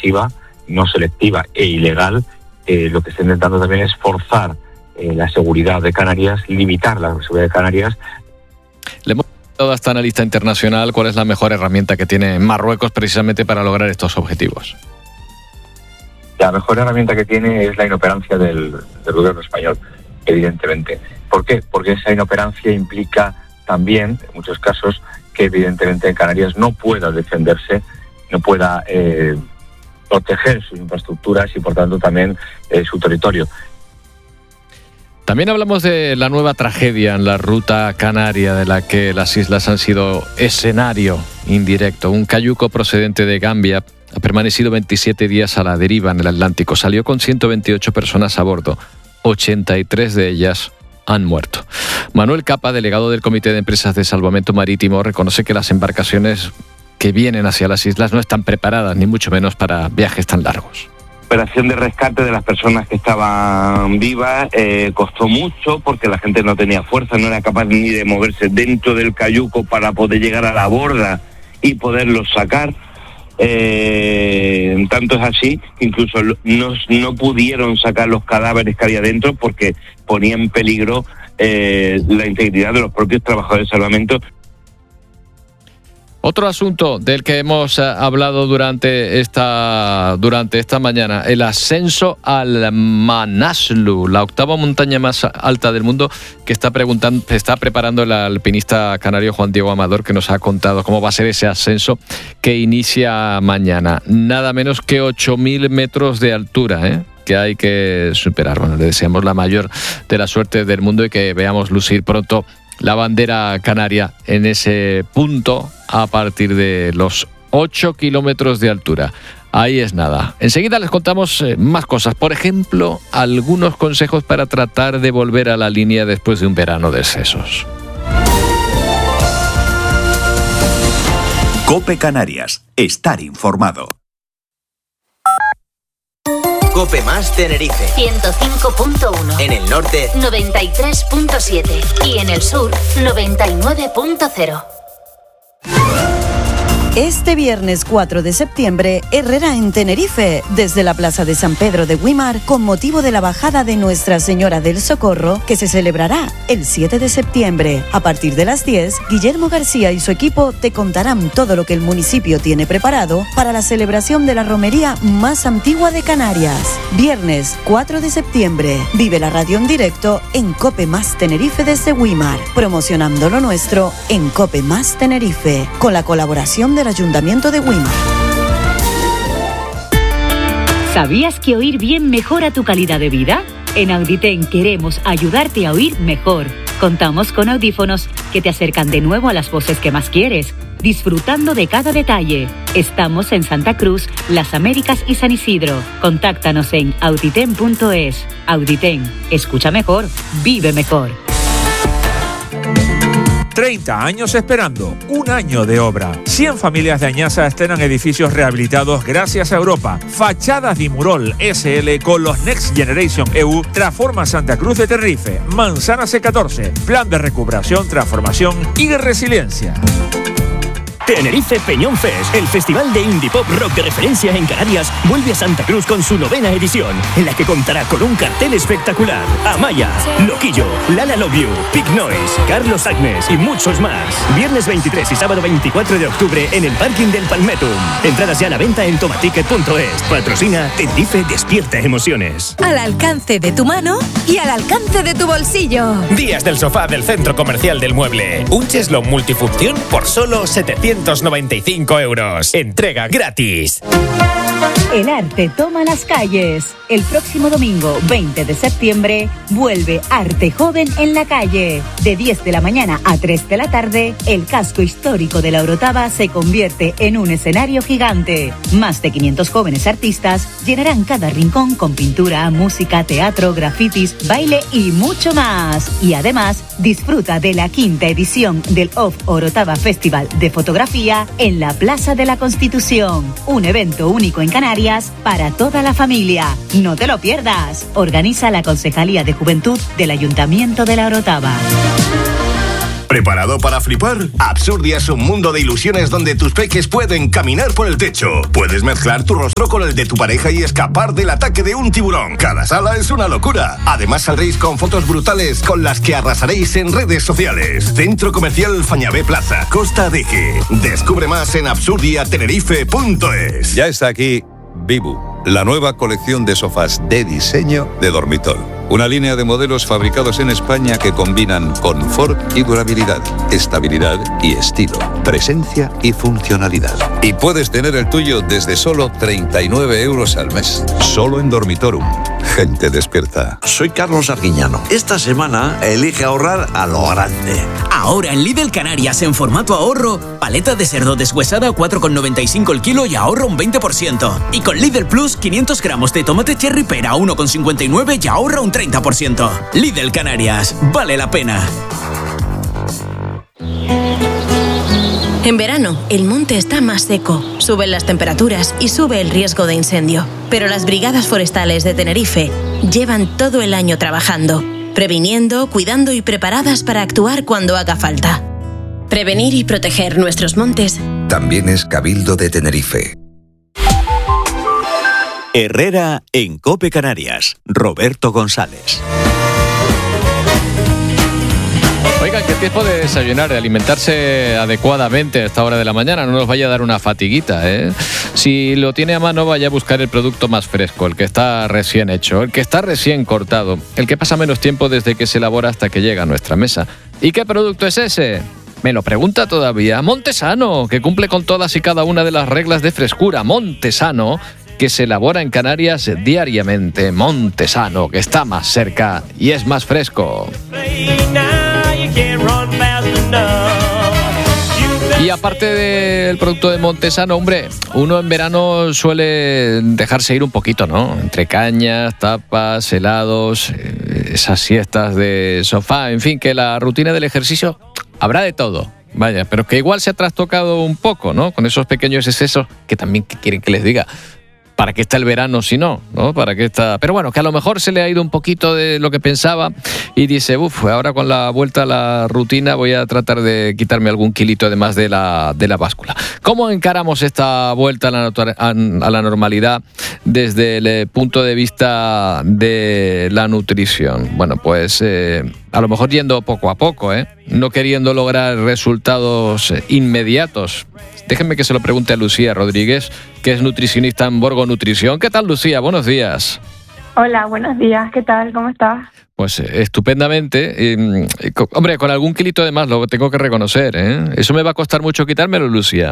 masiva, no selectiva e ilegal. Lo que está intentando también es forzar la seguridad de Canarias, limitar la seguridad de Canarias. Le hemos preguntado a esta analista internacional cuál es la mejor herramienta que tiene Marruecos precisamente para lograr estos objetivos. La mejor herramienta que tiene es la inoperancia del gobierno español, evidentemente. ¿Por qué? Porque esa inoperancia implica también, en muchos casos, que evidentemente Canarias no pueda defenderse, no pueda proteger sus infraestructuras y, por tanto, también su territorio. También hablamos de la nueva tragedia en la ruta canaria de la que las islas han sido escenario indirecto. Un cayuco procedente de Gambia ha permanecido 27 días a la deriva en el Atlántico. Salió con 128 personas a bordo. 83 de ellas han muerto. Manuel Capa, delegado del Comité de Empresas de Salvamento Marítimo, reconoce que las embarcaciones que vienen hacia las islas no están preparadas, ni mucho menos para viajes tan largos. La operación de rescate de las personas que estaban vivas costó mucho porque la gente no tenía fuerza, no era capaz ni de moverse dentro del cayuco para poder llegar a la borda y poderlos sacar. Tanto es así que incluso no pudieron sacar los cadáveres que había dentro porque ponía en peligro la integridad de los propios trabajadores de salvamento. Otro asunto del que hemos hablado durante esta mañana, el ascenso al Manaslu, la octava montaña más alta del mundo, que está preparando el alpinista canario Juan Diego Amador, que nos ha contado cómo va a ser ese ascenso que inicia mañana. Nada menos que 8.000 metros de altura, que hay que superar. Bueno, le deseamos la mayor de la suerte del mundo y que veamos lucir pronto la bandera canaria en ese punto a partir de los 8 kilómetros de altura. Ahí es nada. Enseguida les contamos más cosas. Por ejemplo, algunos consejos para tratar de volver a la línea después de un verano de excesos. COPE Canarias. Estar informado. COPE más Tenerife 105.1, en el norte 93.7 y en el sur 99.0. Este viernes 4 de septiembre, Herrera en Tenerife, desde la Plaza de San Pedro de Güímar, con motivo de la bajada de Nuestra Señora del Socorro, que se celebrará el 7 de septiembre. A partir de las 10, Guillermo García y su equipo te contarán todo lo que el municipio tiene preparado para la celebración de la romería más antigua de Canarias. Viernes 4 de septiembre, vive la radio en directo en COPE más Tenerife desde Güímar, promocionando lo nuestro en COPE más Tenerife, con la colaboración del Ayuntamiento de Güímar. ¿Sabías que oír bien mejora tu calidad de vida? En Auditen queremos ayudarte a oír mejor. Contamos con audífonos que te acercan de nuevo a las voces que más quieres, disfrutando de cada detalle. Estamos en Santa Cruz, Las Américas y San Isidro. Contáctanos en auditen.es. Auditen, escucha mejor, vive mejor. 30 años esperando, un año de obra. 100 familias de Añasa estrenan edificios rehabilitados gracias a Europa. Fachadas Dimurol SL con los Next Generation EU transforma Santa Cruz de Tenerife. Manzana C14, plan de recuperación, transformación y resiliencia. Tenerife Peñón Fest, el festival de indie pop rock de referencia en Canarias, vuelve a Santa Cruz con su 9ª edición, en la que contará con un cartel espectacular. Amaya, Loquillo, Lala Love You, Big Noise, Carlos Agnes y muchos más. Viernes 23 y sábado 24 de octubre en el parking del Palmetum. Entradas ya a la venta en tomaticket.es. Patrocina Tenerife Despierta Emociones. Al alcance de tu mano y al alcance de tu bolsillo. Días del sofá del Centro Comercial del Mueble. Un cheslón multifunción por solo 795 euros. Entrega gratis. El arte toma las calles. El próximo domingo, 20 de septiembre, vuelve Arte Joven en la calle. De 10 de la mañana a 3 de la tarde, el casco histórico de la Orotava se convierte en un escenario gigante. Más de 500 jóvenes artistas llenarán cada rincón con pintura, música, teatro, grafitis, baile y mucho más. Y además, disfruta de la 5ª edición del OFF Orotava Festival de Fotografía en la Plaza de la Constitución. Un evento único en Canarias para toda la familia. No te lo pierdas. Organiza la Concejalía de Juventud del Ayuntamiento de la Orotava. ¿Preparado para flipar? Absurdia es un mundo de ilusiones donde tus peques pueden caminar por el techo. Puedes mezclar tu rostro con el de tu pareja y escapar del ataque de un tiburón. Cada sala es una locura. Además saldréis con fotos brutales con las que arrasaréis en redes sociales. Centro Comercial Fañabé Plaza, Costa de Eje. Descubre más en absurdiatenerife.es. Ya está aquí Vivu, la nueva colección de sofás de diseño de Dormitol. Una línea de modelos fabricados en España que combinan confort y durabilidad, estabilidad y estilo, presencia y funcionalidad. Y puedes tener el tuyo desde solo 39 euros al mes. Solo en Dormitorum. Gente despierta. Soy Carlos Arguiñano. Esta semana elige ahorrar a lo grande. Ahora en Lidl Canarias en formato ahorro, paleta de cerdo deshuesada a 4,95 el kilo y ahorra un 20%. Y con Lidl Plus, 500 gramos de tomate cherry pera a 1,59 y ahorra un 30%. Lidl Canarias, vale la pena. En verano, el monte está más seco, suben las temperaturas y sube el riesgo de incendio. Pero las brigadas forestales de Tenerife llevan todo el año trabajando, previniendo, cuidando y preparadas para actuar cuando haga falta. Prevenir y proteger nuestros montes también es Cabildo de Tenerife. Herrera en COPE Canarias. Roberto González. Oigan, que es tiempo de desayunar, de alimentarse adecuadamente a esta hora de la mañana. No nos vaya a dar una fatiguita, ¿eh? Si lo tiene a mano, vaya a buscar el producto más fresco, el que está recién hecho, el que está recién cortado, el que pasa menos tiempo desde que se elabora hasta que llega a nuestra mesa. ¿Y qué producto es ese? Me lo pregunta todavía. Montesano, que cumple con todas y cada una de las reglas de frescura. Montesano, que se elabora en Canarias diariamente. Montesano, que está más cerca y es más fresco. Y aparte del producto de Montesano, hombre, uno en verano suele dejarse ir un poquito, ¿no? Entre cañas, tapas, helados, esas siestas de sofá, en fin, que la rutina del ejercicio habrá de todo. Vaya, pero que igual se ha trastocado un poco, ¿no? Con esos pequeños excesos que también quieren que les diga. ¿Para qué está el verano si no? ¿Para qué está? Pero bueno, que a lo mejor se le ha ido un poquito de lo que pensaba y dice, ahora con la vuelta a la rutina voy a tratar de quitarme algún kilito además de la báscula. ¿Cómo encaramos esta vuelta a la normalidad desde el punto de vista de la nutrición? Bueno, pues a lo mejor yendo poco a poco, no queriendo lograr resultados inmediatos. Déjenme que se lo pregunte a Lucía Rodríguez, que es nutricionista en Borgo Nutrición. ¿Qué tal, Lucía? Buenos días. Hola, buenos días. ¿Qué tal? ¿Cómo estás? Pues estupendamente. Hombre, con algún kilito de más, lo tengo que reconocer, ¿eh? ¿Eso me va a costar mucho quitármelo, Lucía?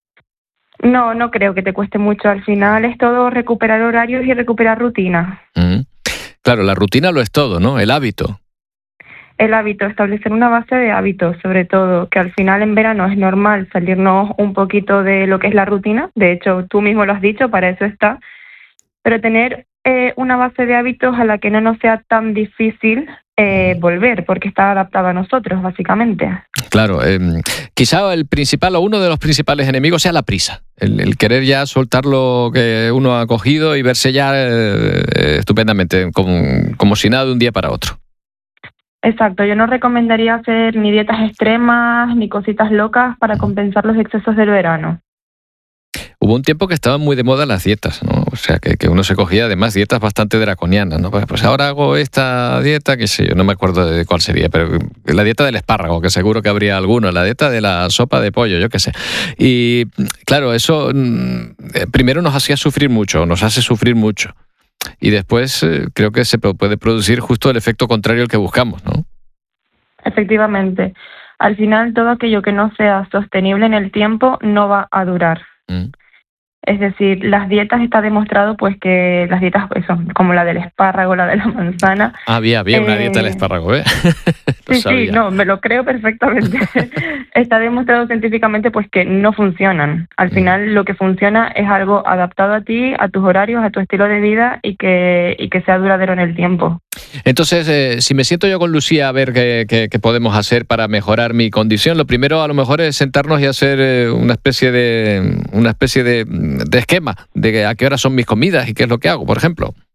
No, no creo que te cueste mucho. Al final es todo recuperar horarios y recuperar rutinas. Claro, la rutina lo es todo, ¿no? El hábito. El hábito, establecer una base de hábitos, sobre todo, que al final en verano es normal salirnos un poquito de lo que es la rutina. De hecho, tú mismo lo has dicho, para eso está. Pero tener una base de hábitos a la que no nos sea tan difícil volver, porque está adaptada a nosotros, básicamente. Claro, quizá el principal o uno de los principales enemigos sea la prisa. El querer ya soltar lo que uno ha cogido y verse ya estupendamente, como si nada de un día para otro. Exacto, yo no recomendaría hacer ni dietas extremas ni cositas locas para compensar los excesos del verano. Hubo un tiempo que estaban muy de moda las dietas, ¿no? O sea, que uno se cogía además dietas bastante draconianas, ¿no? Pues ahora hago esta dieta, que sé yo, no me acuerdo de cuál sería, pero la dieta del espárrago, que seguro que habría alguno, la dieta de la sopa de pollo, yo qué sé. Y claro, eso primero nos hacía sufrir mucho, nos hace sufrir mucho. Y después creo que se puede producir justo el efecto contrario al que buscamos, ¿no? Efectivamente. Al final, todo aquello que no sea sostenible en el tiempo no va a durar. Es decir, las dietas está demostrado pues que las dietas son como la del espárrago, la de la manzana. Había una dieta del espárrago, ¿eh? Sí, me lo creo perfectamente. Está demostrado científicamente pues que no funcionan. Al final lo que funciona es algo adaptado a ti, a tus horarios, a tu estilo de vida y que sea duradero en el tiempo. Entonces, si me siento yo con Lucía a ver qué podemos hacer para mejorar mi condición, lo primero a lo mejor es sentarnos y hacer una especie de esquema de a qué horas son mis comidas y qué es lo que hago, por ejemplo.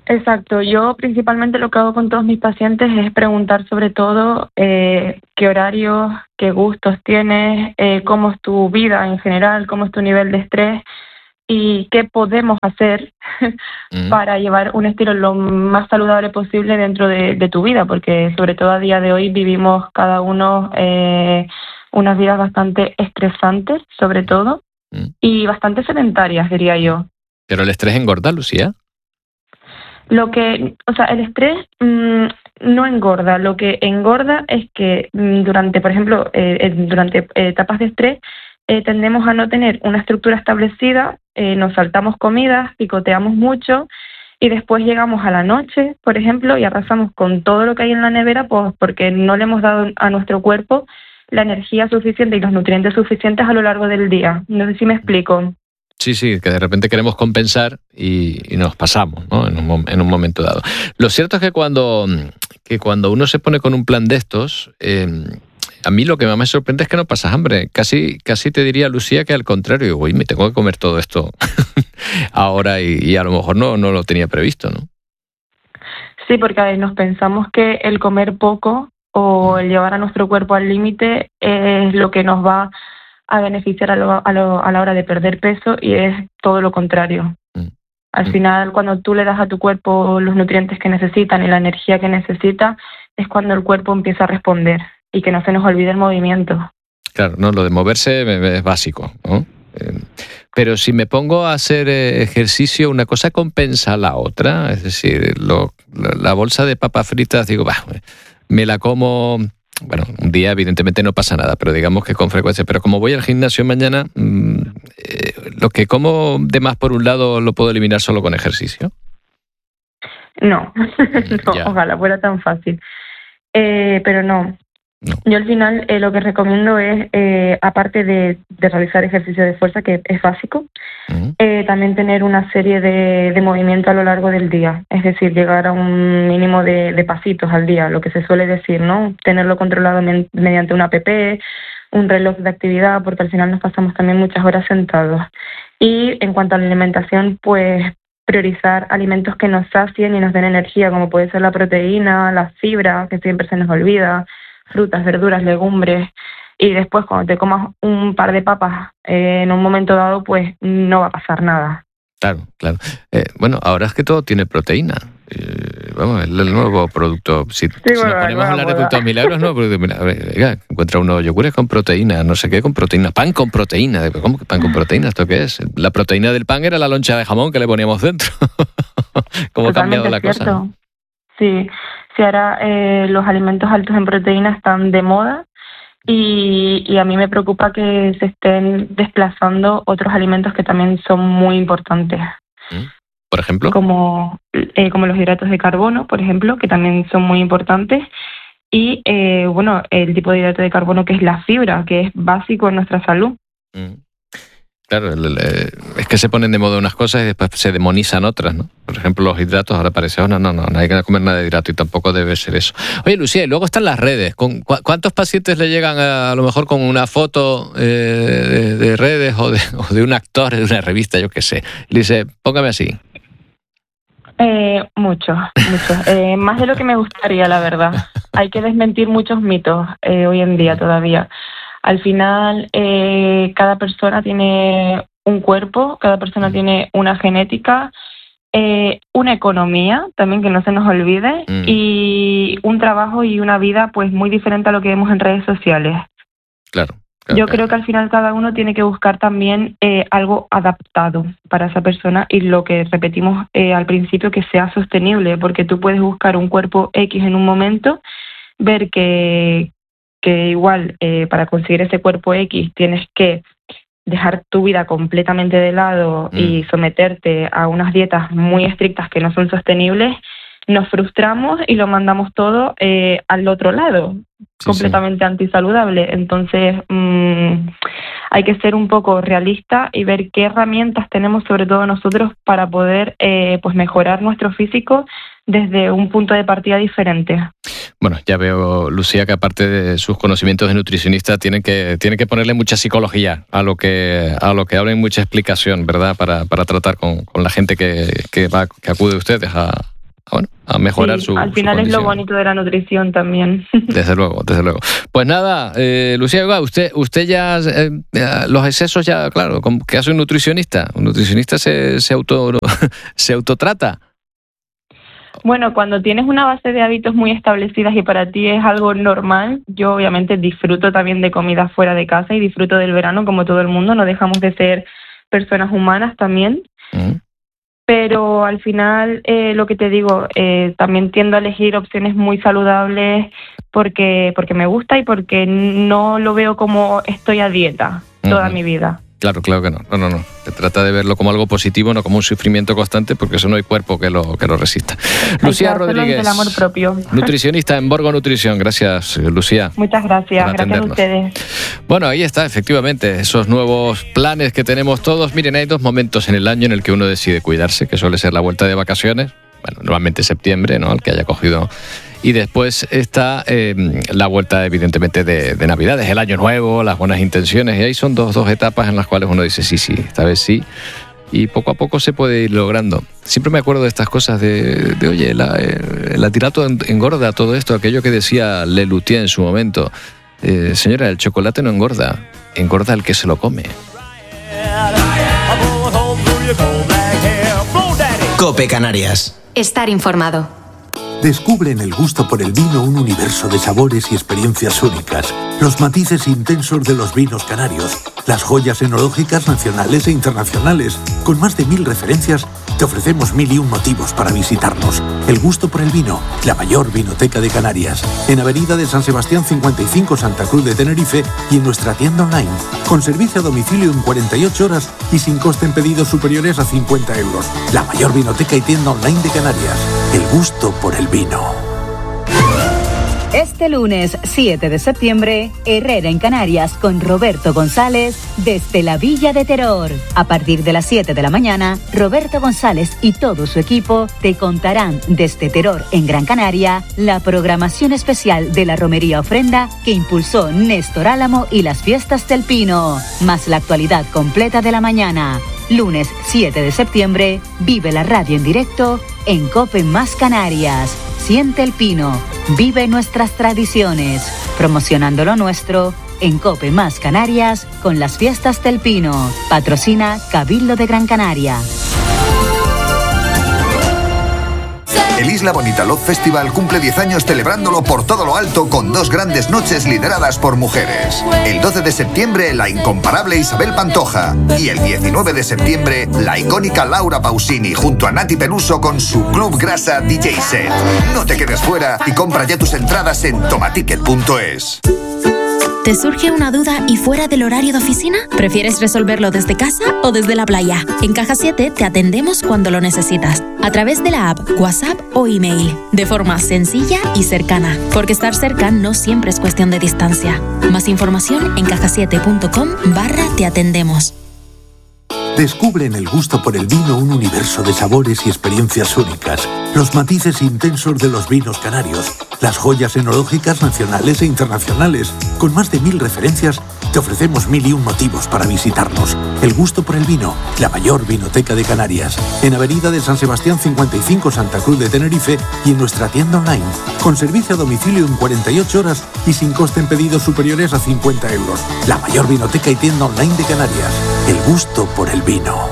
Exacto, yo principalmente lo que hago con todos mis pacientes es preguntar sobre todo qué horarios, qué gustos tienes, cómo es tu vida en general, cómo es tu nivel de estrés y qué podemos hacer para llevar un estilo lo más saludable posible dentro de tu vida, porque sobre todo a día de hoy vivimos cada uno unas vidas bastante estresantes, sobre todo, y bastante sedentarias, diría yo. ¿Pero el estrés engorda, Lucía? El estrés no engorda. Lo que engorda es que durante, por ejemplo, durante etapas de estrés tendemos a no tener una estructura establecida, nos saltamos comidas, picoteamos mucho y después llegamos a la noche, por ejemplo, y arrasamos con todo lo que hay en la nevera, pues porque no le hemos dado a nuestro cuerpo la energía suficiente y los nutrientes suficientes a lo largo del día. No sé si me explico. Sí, que de repente queremos compensar y nos pasamos, ¿no? En un momento dado. Lo cierto es que cuando uno se pone con un plan de estos, a mí lo que más me sorprende es que no pasas hambre. Casi te diría, Lucía, que al contrario, digo, me tengo que comer todo esto ahora y a lo mejor no lo tenía previsto, ¿no? Sí, porque nos pensamos que el comer poco o el llevar a nuestro cuerpo al límite es lo que nos va a beneficiar a la hora de perder peso, y es todo lo contrario. Al final, cuando tú le das a tu cuerpo los nutrientes que necesitan y la energía que necesita, es cuando el cuerpo empieza a responder, y que no se nos olvide el movimiento. Claro, no, lo de moverse es básico, ¿no? Pero si me pongo a hacer ejercicio, una cosa compensa a la otra. Es decir, la bolsa de papas fritas, digo, me la como. Bueno, un día evidentemente no pasa nada, pero digamos que con frecuencia. Pero como voy al gimnasio mañana, lo que como de más por un lado lo puedo eliminar solo con ejercicio. No, ojalá fuera tan fácil. Pero no. Yo al final lo que recomiendo es, aparte de realizar ejercicio de fuerza, que es básico, también tener una serie de movimiento a lo largo del día. Es decir, llegar a un mínimo de pasitos al día, lo que se suele decir, ¿no? Tenerlo controlado mediante una app, un reloj de actividad, porque al final nos pasamos también muchas horas sentados. Y en cuanto a la alimentación, pues priorizar alimentos que nos sacien y nos den energía, como puede ser la proteína, la fibra, que siempre se nos olvida, frutas, verduras, legumbres, y después cuando te comas un par de papas en un momento dado, pues no va a pasar nada. Claro. Bueno, ahora es que todo tiene proteína. Vamos, el nuevo producto. Si nos ponemos a hablar de productos milagros, no, encuentra unos yogures con proteína, no sé qué, con proteína, pan con proteína. ¿Cómo que pan con proteína? ¿Esto qué es? La proteína del pan era la loncha de jamón que le poníamos dentro. ¿Cómo ha cambiado la cosa? Sí, ahora los alimentos altos en proteína están de moda, y a mí me preocupa que se estén desplazando otros alimentos que también son muy importantes. ¿Por ejemplo? Como los hidratos de carbono, por ejemplo, que también son muy importantes. Y, el tipo de hidrato de carbono que es la fibra, que es básico en nuestra salud. Claro, es que se ponen de moda unas cosas y después se demonizan otras, ¿no? Por ejemplo, los hidratos, ahora parece, no hay que comer nada de hidrato, y tampoco debe ser eso. Oye, Lucía, y luego están las redes. ¿Cuántos pacientes le llegan a lo mejor con una foto de redes o de un actor de una revista, yo qué sé? Le dice, póngame así. Muchos. Más de lo que me gustaría, la verdad. Hay que desmentir muchos mitos hoy en día todavía. Al final, cada persona tiene un cuerpo, cada persona tiene una genética, una economía, también que no se nos olvide, y un trabajo y una vida pues muy diferente a lo que vemos en redes sociales. Claro. Yo creo que al final cada uno tiene que buscar también algo adaptado para esa persona, y lo que repetimos al principio, que sea sostenible, porque tú puedes buscar un cuerpo X en un momento, ver que igual para conseguir ese cuerpo X tienes que dejar tu vida completamente de lado y someterte a unas dietas muy estrictas que no son sostenibles. Nos frustramos y lo mandamos todo al otro lado, completamente antisaludable. Entonces hay que ser un poco realista y ver qué herramientas tenemos, sobre todo nosotros, para poder pues mejorar nuestro físico desde un punto de partida diferente. Bueno, ya veo, Lucía, que aparte de sus conocimientos de nutricionista, tiene que ponerle mucha psicología a lo que hablen, mucha explicación, ¿verdad? Para tratar con la gente que acude a ustedes a a mejorar su al final es lo bonito de la nutrición también. Desde luego. Pues nada, Lucía, usted ya los excesos ya, claro, ¿qué hace un nutricionista? Un nutricionista se autotrata. Bueno, cuando tienes una base de hábitos muy establecidas y para ti es algo normal, yo obviamente disfruto también de comida fuera de casa y disfruto del verano como todo el mundo, no dejamos de ser personas humanas también. Pero al final, lo que te digo, también tiendo a elegir opciones muy saludables porque me gusta y porque no lo veo como estoy a dieta toda mi vida. Claro que no. Se trata de verlo como algo positivo, no como un sufrimiento constante, porque eso no hay cuerpo que lo resista. Lucía Rodríguez, el amor propio. Nutricionista en Borgo Nutrición. Gracias, Lucía. Muchas gracias. Gracias a ustedes. Bueno, ahí está, efectivamente, esos nuevos planes que tenemos todos. Miren, hay 2 momentos en el año en el que uno decide cuidarse, que suele ser la vuelta de vacaciones. Bueno, normalmente septiembre, ¿no? El que haya cogido. Y después está la vuelta, evidentemente, de Navidades, el Año Nuevo, las buenas intenciones. Y ahí son dos etapas en las cuales uno dice sí, esta vez sí. Y poco a poco se puede ir logrando. Siempre me acuerdo de estas cosas de oye, el latinato engorda todo esto, aquello que decía Lelutier en su momento. Señora, el chocolate no engorda el que se lo come. COPE Canarias. Estar informado. Descubre en el gusto por el vino un universo de sabores y experiencias únicas, los matices intensos de los vinos canarios, las joyas enológicas nacionales e internacionales. Con más de 1000 referencias, te ofrecemos 1001 motivos para visitarnos. El gusto por el vino, la mayor vinoteca de Canarias. En Avenida de San Sebastián 55, Santa Cruz de Tenerife, y en nuestra tienda online, con servicio a domicilio en 48 horas y sin coste en pedidos superiores a 50 euros. La mayor vinoteca y tienda online de Canarias. El gusto por el vino. Este lunes 7 de septiembre, Herrera en Canarias con Roberto González desde la Villa de Terror. A partir de las 7 de la mañana, Roberto González y todo su equipo te contarán desde Terror en Gran Canaria la programación especial de la Romería Ofrenda que impulsó Néstor Álamo y las Fiestas del Pino, más la actualidad completa de la mañana. Lunes 7 de septiembre, vive la radio en directo en COPE Más Canarias. Siente el Pino, vive nuestras tradiciones, promocionando lo nuestro en COPE Más Canarias con las Fiestas del Pino. Patrocina Cabildo de Gran Canaria. El Isla Bonita Love Festival cumple 10 años celebrándolo por todo lo alto con 2 grandes noches lideradas por mujeres. El 12 de septiembre, la incomparable Isabel Pantoja. Y el 19 de septiembre, la icónica Laura Pausini junto a Nati Peluso con su Club Grasa DJ Set. No te quedes fuera y compra ya tus entradas en tomaticket.es. ¿Te surge una duda y fuera del horario de oficina? ¿Prefieres resolverlo desde casa o desde la playa? En Caja 7 te atendemos cuando lo necesitas, a través de la app, WhatsApp o email, de forma sencilla y cercana, porque estar cerca no siempre es cuestión de distancia. Más información en cajasiete.com/te atendemos. Descubre en el gusto por el vino un universo de sabores y experiencias únicas, los matices intensos de los vinos canarios, las joyas enológicas nacionales e internacionales. Con más de 1000 referencias, te ofrecemos 1001 motivos para visitarnos. El gusto por el vino, la mayor vinoteca de Canarias. En Avenida de San Sebastián 55, Santa Cruz de Tenerife, y en nuestra tienda online, con servicio a domicilio en 48 horas y sin coste en pedidos superiores a 50 euros. La mayor vinoteca y tienda online de Canarias. El gusto por el vino.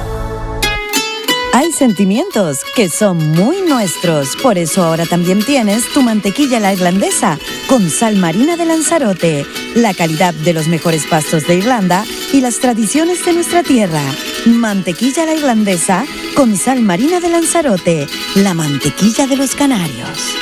Hay sentimientos que son muy nuestros, por eso ahora también tienes tu mantequilla la irlandesa con sal marina de Lanzarote, la calidad de los mejores pastos de Irlanda y las tradiciones de nuestra tierra. Mantequilla la irlandesa con sal marina de Lanzarote, la mantequilla de los canarios.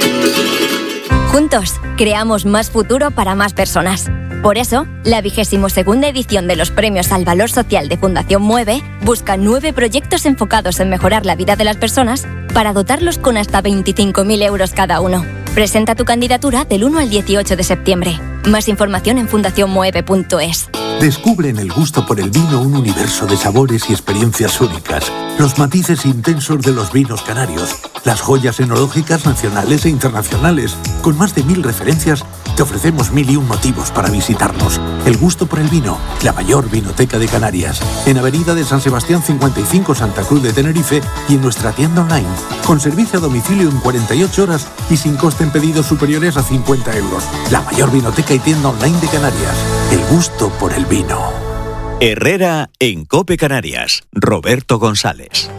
Juntos, creamos más futuro para más personas. Por eso, la 22ª edición de los Premios al Valor Social de Fundación Mueve busca 9 proyectos enfocados en mejorar la vida de las personas para dotarlos con hasta 25.000 euros cada uno. Presenta tu candidatura del 1 al 18 de septiembre. Más información en fundacionmoeve.es. Descubre en el gusto por el vino un universo de sabores y experiencias únicas, los matices intensos de los vinos canarios, las joyas enológicas nacionales e internacionales. Con más de 1000 referencias, te ofrecemos 1001 motivos para visitarnos. El gusto por el vino, la mayor vinoteca de Canarias. En Avenida de San Sebastián 55, Santa Cruz de Tenerife, y en nuestra tienda online, con servicio a domicilio en 48 horas y sin coste en pedidos superiores a 50 euros. La mayor vinoteca y tienda online de Canarias. El gusto por el vino. Herrera en COPE Canarias. Roberto González.